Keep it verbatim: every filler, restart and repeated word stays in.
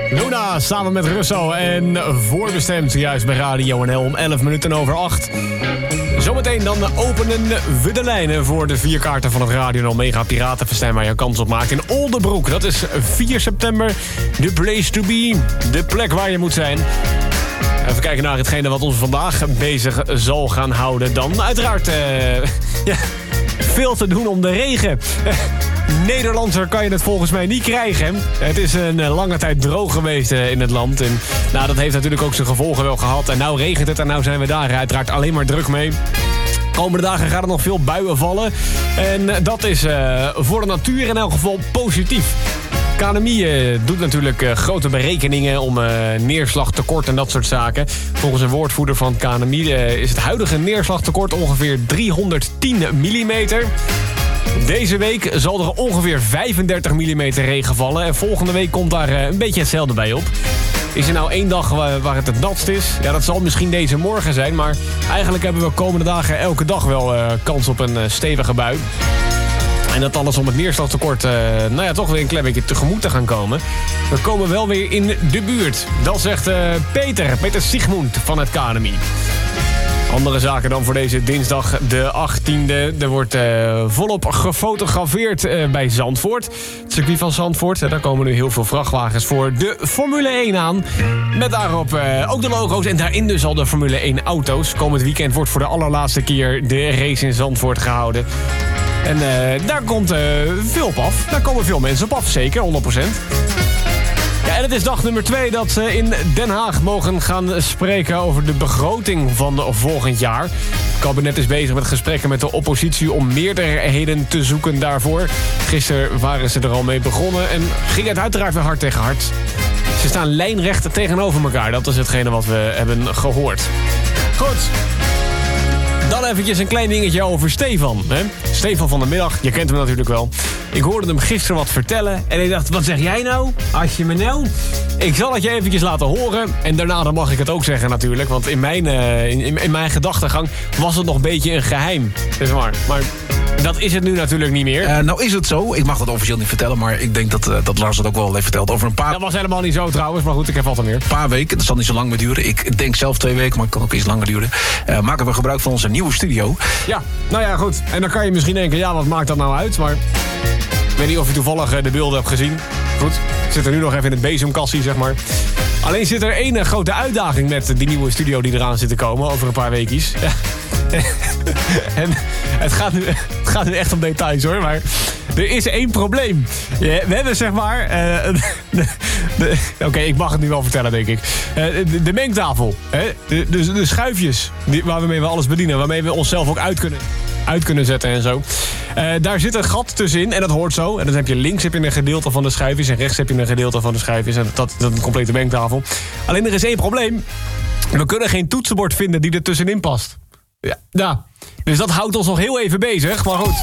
Luna samen met Russo en voorbestemd juist bij Radio N L om elf minuten over acht. Zometeen dan openen we de lijnen voor de vier kaarten van het Radio N L Mega Piratenfestijn waar je kans op maakt in Oldebroek. Dat is vier september. The place to be. De plek waar je moet zijn. Even kijken naar hetgene wat ons vandaag bezig zal gaan houden. Dan uiteraard uh, ja, veel te doen om de regen. Nederlandser kan je het volgens mij niet krijgen. Het is een lange tijd droog geweest in het land. En nou, dat heeft natuurlijk ook zijn gevolgen wel gehad. En nou regent het en nou zijn we daar uiteraard alleen maar druk mee. Komende dagen gaan er nog veel buien vallen. En dat is uh, voor de natuur in elk geval positief. K N M I uh, doet natuurlijk uh, grote berekeningen om uh, neerslagtekort en dat soort zaken. Volgens een woordvoerder van K N M I uh, is het huidige neerslagtekort ongeveer driehonderdtien millimeter. Deze week zal er ongeveer vijfendertig millimeter regen vallen. En volgende week komt daar uh, een beetje hetzelfde bij op. Is er nou één dag waar, waar het het natst is? Ja, dat zal misschien deze morgen zijn. Maar eigenlijk hebben we komende dagen elke dag wel uh, kans op een uh, stevige bui. En dat alles om het neerslagtekort uh, nou ja, toch weer een klein beetje tegemoet te gaan komen. We komen wel weer in de buurt. Dat zegt uh, Peter, Peter Sigmund van het K N M I. Andere zaken dan voor deze dinsdag de achttiende. Er wordt uh, volop gefotografeerd uh, bij Zandvoort. Het circuit van Zandvoort. Daar komen nu heel veel vrachtwagens voor de Formule één aan. Met daarop uh, ook de logo's en daarin dus al de Formule één auto's. Komend weekend wordt voor de allerlaatste keer de race in Zandvoort gehouden. En uh, daar komt uh, veel op af. Daar komen veel mensen op af, zeker, honderd procent. Ja, en het is dag nummer twee dat ze in Den Haag mogen gaan spreken over de begroting van volgend jaar. Het kabinet is bezig met gesprekken met de oppositie om meerderheden te zoeken daarvoor. Gisteren waren ze er al mee begonnen en ging het uiteraard weer hard tegen hard. Ze staan lijnrecht tegenover elkaar. Dat is hetgene wat we hebben gehoord. Goed. Dan eventjes een klein dingetje over Stefan. Hè? Stefan van de middag, je kent hem natuurlijk wel. Ik hoorde hem gisteren wat vertellen en ik dacht, wat zeg jij nou? Als je me nou... Ik zal het je eventjes laten horen. En daarna dan mag ik het ook zeggen natuurlijk. Want in mijn, uh, in, in mijn gedachtegang was het nog een beetje een geheim. Zeg maar. Maar dat is het nu natuurlijk niet meer. Uh, nou is het zo. Ik mag dat officieel niet vertellen. Maar ik denk dat, uh, dat Lars het ook wel heeft verteld. Over een paar... Dat was helemaal niet zo trouwens. Maar goed, ik heb wat er meer. Een paar weken. Dat zal niet zo lang meer duren. Ik denk zelf twee weken. Maar het kan ook iets langer duren. Uh, maken we gebruik van onze nieuwe studio. Ja, nou ja goed. En dan kan je misschien denken, ja, wat maakt dat nou uit? Maar ik weet niet of je toevallig de beelden hebt gezien. Goed, ik zit er nu nog even in het bezemkassie, zeg maar. Alleen zit er één grote uitdaging met die nieuwe studio die eraan zit te komen over een paar weekjes. Ja. En het gaat, nu, het gaat nu echt om details hoor, maar er is één probleem. We hebben zeg maar... Uh, Oké, okay, ik mag het nu wel vertellen, denk ik. Uh, de, de mengtafel, hè? De, de, de schuifjes die, waarmee we alles bedienen, waarmee we onszelf ook uit kunnen, uit kunnen zetten en zo. Uh, daar zit een gat tussenin en dat hoort zo. En dan heb je links heb je een gedeelte van de schuifjes en rechts heb je een gedeelte van de schuifjes. En dat, dat is een complete mengtafel. Alleen er is één probleem. We kunnen geen toetsenbord vinden die er tussenin past. Ja, nou, dus dat houdt ons nog heel even bezig, maar goed.